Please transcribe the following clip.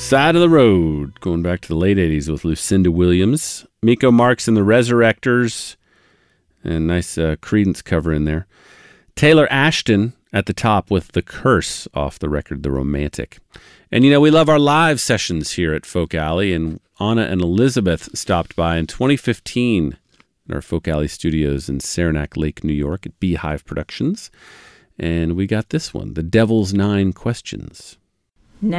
Side of the Road, going back to the late 80s with Lucinda Williams. Miko Marks and the Resurrectors, and nice Creedence cover in there. Taylor Ashton at the top with The Curse off the record The Romantic. And, we love our live sessions here at Folk Alley, and Anna and Elizabeth stopped by in 2015 in our Folk Alley studios in Saranac Lake, New York at Beehive Productions. And we got this one, The Devil's 9 Questions.